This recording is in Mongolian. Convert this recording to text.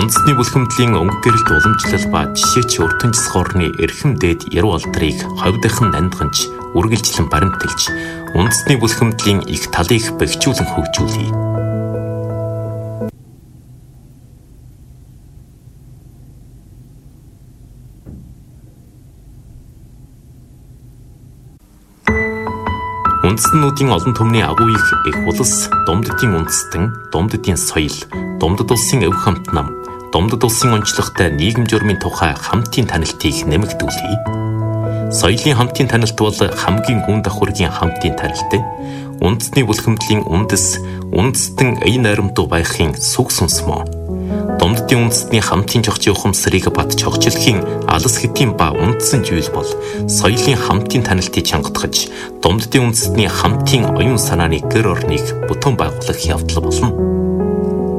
Үндэсний бүлхэмдлийн өнгө гэрэлт уламжлал ба жишээч уртын засгуурны эрхэм дээд яруу алдрыг ховдохон нандганж, үргэлжлэн баримталж, үндэсний бүлхэмдлийн их талыг бэхжүүлэн хөгжүүлье. Үндэстнүүдийн олон түмний агуу их улс, Думддын үндэстэн, Думддын соёл, Думдд улсын өв хамт нам, Думдд улсын онцлогтой нийгэм журмын тухай хамтын танилтыг нэмэгдүүлье. Соёлын хамтын танилт бол хамгийн гүн давхургийн хамтын танилт. Үндэсний бүлхэмдлийн үндэстэн ая найрамдуу байхын сүг сүнс мөн. Думддын үндэстний хамтын жогч ухамсарыг бат чогчлохын алс хэтийн ба үндсэн зүйл бол соёлын хамтын танилтыг чангатгаж, Думддын үндэстний хамтын оюун санааны гэр орныг бүтэн байгуулах явдал болно.